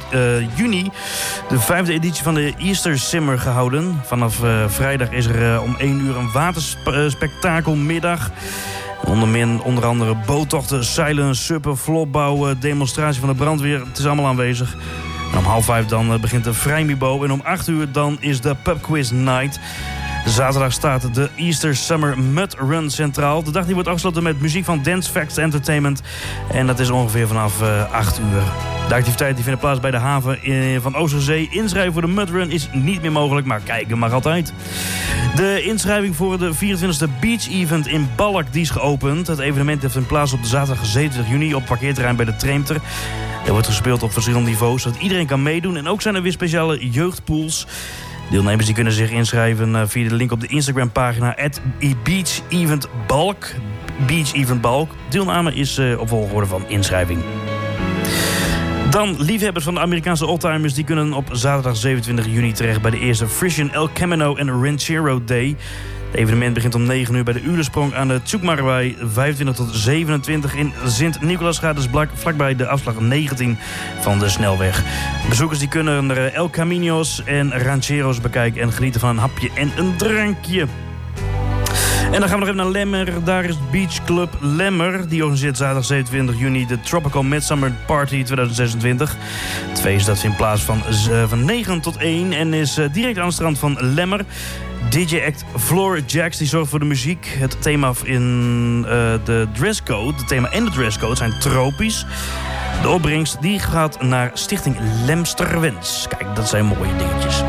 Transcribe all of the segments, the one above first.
juni de 5e editie van de Easter Simmer gehouden. Vanaf vrijdag is er om 1 uur een waterspektakelmiddag. Onder andere boottochten, zeilen, suppen, flopbouwen, demonstratie van de brandweer. Het is allemaal aanwezig. En om 4:30 dan begint de Vrijmibo. En om 8 uur dan is de pubquiz night. Zaterdag staat de Easter Summer Mud Run centraal. De dag die wordt afgesloten met muziek van Dance Facts Entertainment. En dat is ongeveer vanaf 8 uur. De activiteiten die vinden plaats bij de haven van Oosterzee. Inschrijven voor de Mud Run is niet meer mogelijk, maar kijken mag altijd. De inschrijving voor de 24e Beach Event in Balk die is geopend. Het evenement heeft plaats op de zaterdag 27 juni op het parkeerterrein bij de Treemter. Er wordt gespeeld op verschillende niveaus, zodat iedereen kan meedoen. En ook zijn er weer speciale jeugdpools. Deelnemers die kunnen zich inschrijven via de link op de Instagram-pagina @beacheventbalk. Beach Event Balk. Deelname is op volgorde van inschrijving. Dan liefhebbers van de Amerikaanse oldtimers die kunnen op zaterdag 27 juni terecht bij de eerste Frisian El Camino en Ranchero Day. Het evenement begint om 9 uur bij de Ulersprong aan de Tsukmarwei 25 tot 27 in Sint-Nicolaasstraat, dus vlakbij de afslag 19 van de snelweg. Bezoekers die kunnen er El Caminos en Rancheros bekijken en genieten van een hapje en een drankje. En dan gaan we nog even naar Lemmer. Daar is Beach Club Lemmer. Die organiseert zaterdag 27 juni de Tropical Midsummer Party 2026. Het feest dat vindt plaats van 9 tot 1 en is direct aan het strand van Lemmer. DJ-act Floor Jacks die zorgt voor de muziek. Het thema in de dresscode, het thema en de dresscode zijn tropisch. De opbrengst die gaat naar Stichting Lemsterwens. Kijk, dat zijn mooie dingetjes.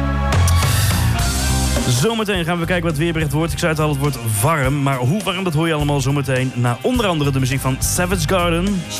Zometeen gaan we kijken wat het weerbericht wordt. Ik zei het al, het wordt warm. Maar hoe warm, dat hoor je allemaal zometeen. Na onder andere de muziek van Savage Garden.